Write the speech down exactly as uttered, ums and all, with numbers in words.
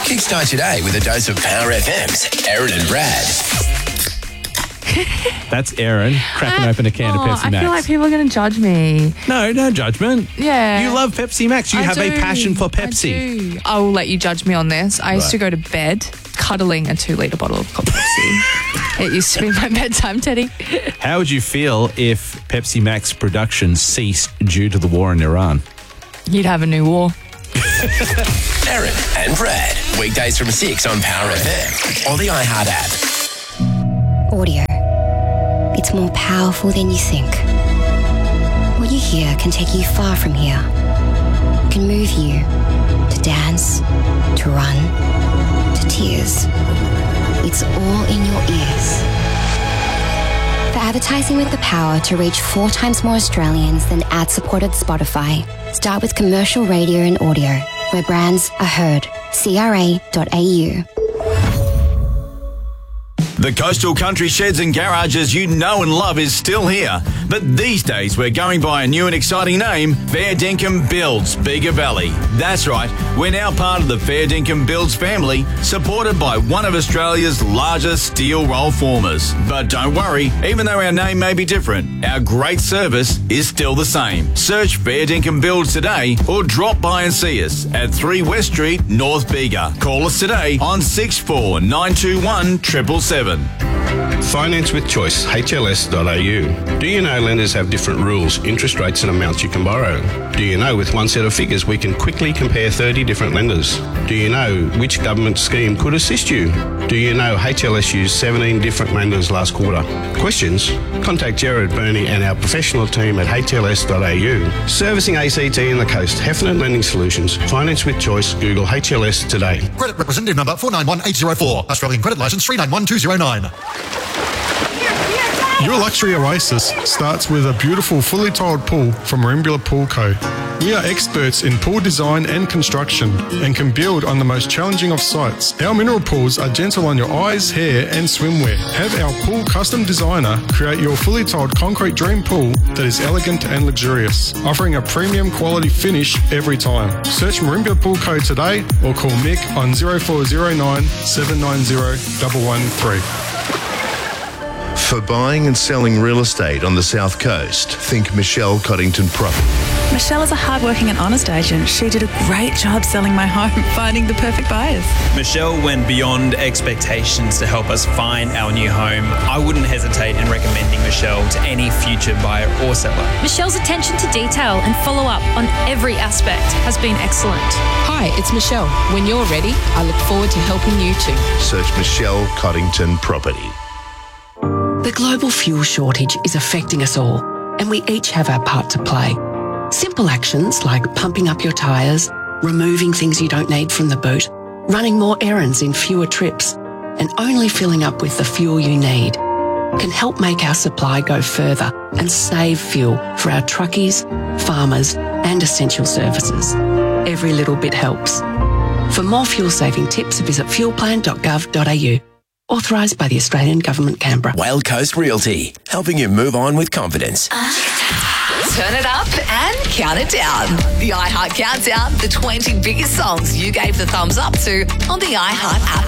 Kickstart your day with a dose of Power F M's Erin and Brad. That's Erin cracking open a can oh, of Pepsi I Max. feel like people are going to judge me. No, no judgment. Yeah. You love Pepsi Max. You I have do. a passion for I Pepsi. do. I will let you judge me on this. I used Right. to go to bed cuddling a two-litre bottle of cold Pepsi. It used to be my bedtime, Teddy. How would you feel if Pepsi Max production ceased due to the war in Iran? You'd have a new war. Erin and Brad. Weekdays from six on Power F M or the iHeart app. Audio. It's more powerful than you think. What you hear can take you far from here. It can move you to dance, to run, to tears. It's all in your ears. For advertising with the power to reach four times more Australians than ad-supported Spotify, start with commercial radio and audio, where brands are heard. C R A dot A U. The Coastal Country Sheds and Garages you know and love is still here. But these days we're going by a new and exciting name, Fair Dinkum Builds Bega Valley. That's right, we're now part of the Fair Dinkum Builds family, supported by one of Australia's largest steel roll formers. But don't worry, even though our name may be different, our great service is still the same. Search Fair Dinkum Builds today or drop by and see us at three West Street, North Bega. Call us today on six four nine two one seven seven seven. Finance with Choice, H L S dot A U. Do you know lenders have different rules, interest rates and amounts you can borrow? Do you know with one set of figures we can quickly compare thirty different lenders? Do you know which government scheme could assist you? Do you know H L S used seventeen different lenders last quarter? Questions? Contact Jared Burney and our professional team at H L S dot A U. Servicing A C T and the Coast, Hefner Lending Solutions. Finance with Choice, Google H L S today. Credit representative number four nine one eight zero four. Australian credit licence three nine one two zero nine. Your luxury oasis starts with a beautiful fully tiled pool from Marimbula Pool Co. We are experts in pool design and construction and can build on the most challenging of sites. Our mineral pools are gentle on your eyes, hair and swimwear. Have our pool custom designer create your fully tiled concrete dream pool that is elegant and luxurious, offering a premium quality finish every time. Search Marimbula Pool Co today or call Mick on zero four zero nine seven nine zero one one three. For buying and selling real estate on the South Coast, think Michelle Coddington Property. Michelle is a hardworking and honest agent. She did a great job selling my home, finding the perfect buyers. Michelle went beyond expectations to help us find our new home. I wouldn't hesitate in recommending Michelle to any future buyer or seller. Michelle's attention to detail and follow-up on every aspect has been excellent. Hi, it's Michelle. When you're ready, I look forward to helping you too. Search Michelle Coddington Property. The global fuel shortage is affecting us all, and we each have our part to play. Simple actions like pumping up your tyres, removing things you don't need from the boot, running more errands in fewer trips, and only filling up with the fuel you need can help make our supply go further and save fuel for our truckies, farmers, and essential services. Every little bit helps. For more fuel-saving tips, visit fuel plan dot gov dot A U. Authorised by the Australian Government, Canberra. Whale Coast Realty, helping you move on with confidence. Turn it up and count it down. The iHeart Countdown, the twenty biggest songs you gave the thumbs up to on the iHeart app